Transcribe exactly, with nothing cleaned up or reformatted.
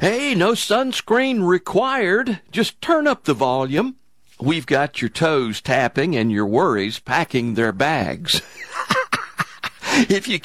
Hey, no sunscreen required. Just turn up the volume. We've got your toes tapping and your worries packing their bags. If you